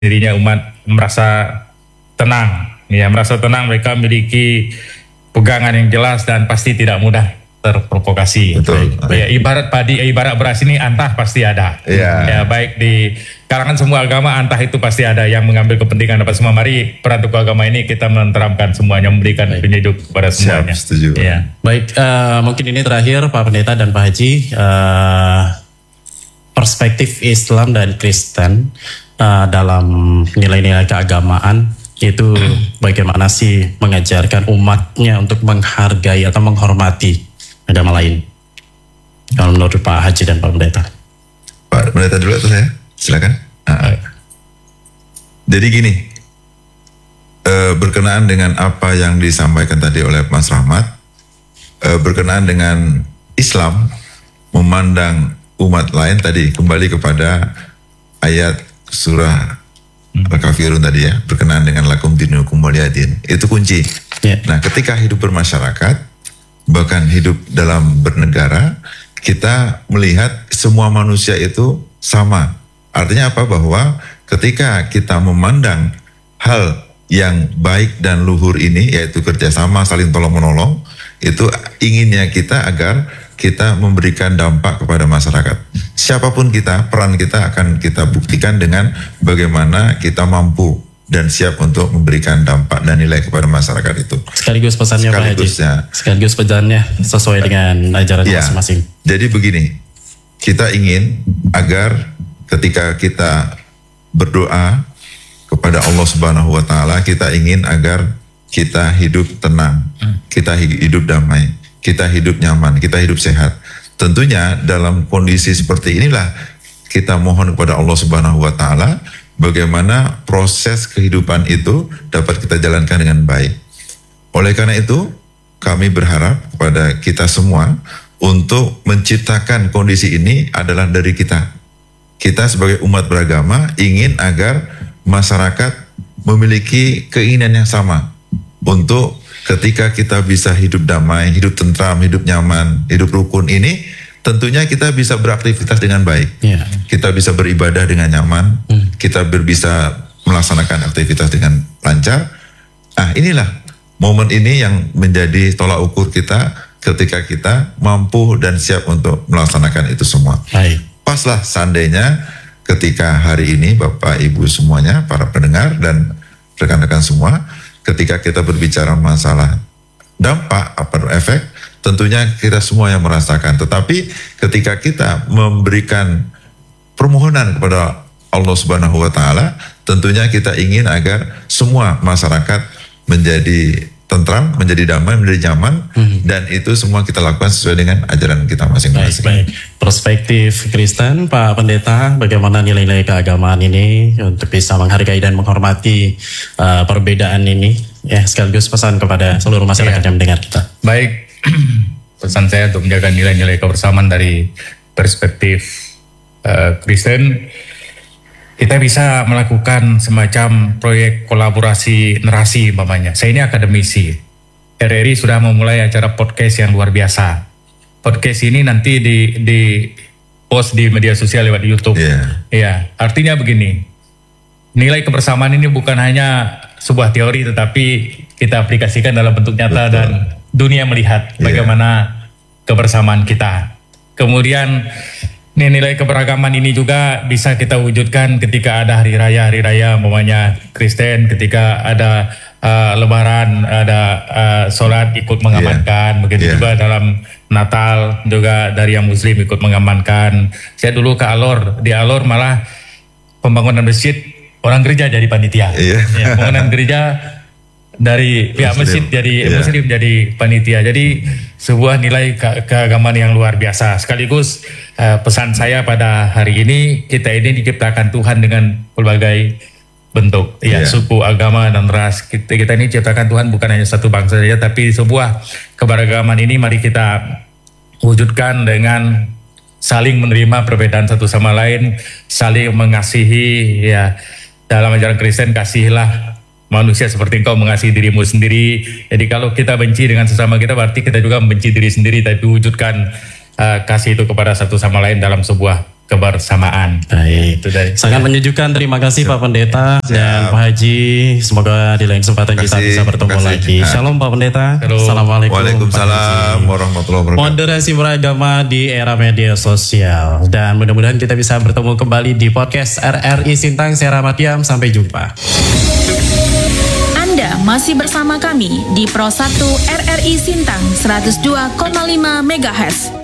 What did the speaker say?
dirinya umat merasa tenang, ya merasa tenang, mereka memiliki pegangan yang jelas dan pasti tidak mudah terprovokasi. Betul. Ya, ibarat padi, ibarat beras ini antah pasti ada. Ya, baik di kalangan semua agama antah itu pasti ada yang mengambil kepentingan dapat semua. Mari peran tokoh agama ini kita menerapkan semuanya, memberikan penyejuk kepada semuanya. Siap, setuju. Ya. Baik, mungkin ini terakhir Pak Pendeta dan Pak Haji, perspektif Islam dan Kristen dalam nilai-nilai keagamaan itu bagaimana sih mengajarkan umatnya untuk menghargai atau menghormati agama lain? Kalau menurut Pak Haji dan Pak Pendeta. Pak Pendeta dulu atau saya? Silakan. Jadi gini, berkenaan dengan apa yang disampaikan tadi oleh Mas Rahmat, berkenaan dengan Islam memandang umat lain tadi, kembali kepada ayat surah Al-Kafirun tadi ya, berkenaan dengan lakum dinukum waliyadin, itu kunci. Nah, ketika hidup bermasyarakat, bahkan hidup dalam bernegara, kita melihat semua manusia itu sama. Artinya apa? Bahwa ketika kita memandang hal yang baik dan luhur ini, yaitu kerjasama, saling tolong-menolong, itu inginnya kita agar kita memberikan dampak kepada masyarakat. Siapapun kita, peran kita akan kita buktikan dengan bagaimana kita mampu dan siap untuk memberikan dampak dan nilai kepada masyarakat itu. Sekaligus pesannya Pak Haji. Sekaligus pesannya sesuai dengan ajaran masing-masing. Jadi begini, kita ingin agar ketika kita berdoa kepada Allah Subhanahu wa taala, kita ingin agar kita hidup tenang, kita hidup damai, kita hidup nyaman, kita hidup sehat. Tentunya dalam kondisi seperti inilah kita mohon kepada Allah Subhanahu wa taala bagaimana proses kehidupan itu dapat kita jalankan dengan baik. Oleh karena itu, kami berharap kepada kita semua untuk menciptakan kondisi ini adalah dari kita. Kita sebagai umat beragama ingin agar masyarakat memiliki keinginan yang sama untuk ketika kita bisa hidup damai, hidup tentram, hidup nyaman, hidup rukun ini, tentunya kita bisa beraktivitas dengan baik. Kita bisa beribadah dengan nyaman, kita bisa melaksanakan aktivitas dengan lancar. Inilah momen ini yang menjadi tolak ukur kita ketika kita mampu dan siap untuk melaksanakan itu semua. Paslah seandainya ketika hari ini Bapak Ibu semuanya, para pendengar dan rekan-rekan semua, ketika kita berbicara masalah dampak atau efek, tentunya kita semua yang merasakan. Tetapi ketika kita memberikan permohonan kepada Allah Subhanahu wa taala, tentunya kita ingin agar semua masyarakat menjadi tentram, menjadi damai, menjadi nyaman, dan itu semua kita lakukan sesuai dengan ajaran kita masing-masing. Baik. Perspektif Kristen, Pak Pendeta, bagaimana nilai-nilai keagamaan ini untuk bisa menghargai dan menghormati perbedaan ini, ya sekaligus pesan kepada seluruh masyarakat yang mendengar kita. Baik, pesan saya untuk menjaga nilai-nilai kebersamaan dari perspektif Kristen. Kita bisa melakukan semacam proyek kolaborasi narasi umpamanya. Saya ini akademisi. RRI sudah memulai acara podcast yang luar biasa. Podcast ini nanti di post di media sosial lewat YouTube. Ya, artinya begini. Nilai kebersamaan ini bukan hanya sebuah teori, tetapi kita aplikasikan dalam bentuk nyata. Betul. Dan dunia melihat bagaimana kebersamaan kita. Kemudian nilai keberagaman ini juga bisa kita wujudkan ketika ada hari raya umpamanya Kristen, ketika ada Lebaran, ada sholat ikut mengamankan, begitu juga dalam Natal juga dari yang Muslim ikut mengamankan. Saya dulu ke Alor, di Alor malah pembangunan masjid orang gereja jadi panitia, pembangunan gereja dari pihak masjid jadi Muslim jadi panitia. Jadi sebuah nilai keagamaan yang luar biasa. Sekaligus pesan saya pada hari ini, kita ini diciptakan Tuhan dengan berbagai bentuk, suku, agama, dan ras. Kita ini diciptakan Tuhan bukan hanya satu bangsa saja, tapi sebuah keberagaman ini mari kita wujudkan dengan saling menerima perbedaan satu sama lain, saling mengasihi. Dalam ajaran Kristen, kasihilah manusia seperti engkau mengasihi dirimu sendiri. Jadi kalau kita benci dengan sesama kita, berarti kita juga membenci diri sendiri. Tapi wujudkan kasih itu kepada satu sama lain dalam sebuah kebersamaan. Baik. Itu dari Sangat menyejukkan. Terima kasih Pak Pendeta dan Pak Haji. Semoga di lain kesempatan kita Kasih, bisa bertemu kasih. lagi. Shalom Pak Pendeta. Shalom. Assalamualaikum. Pak Waalaikumsalam Haji. warahmatullahi wabarakatuh. Moderasi beragama di era media sosial. Dan mudah-mudahan kita bisa bertemu kembali di podcast RRI Sintang. Saya Rahmat Diam. Sampai jumpa. Anda masih bersama kami di Pro 1 RRI Sintang 102,5 MHz.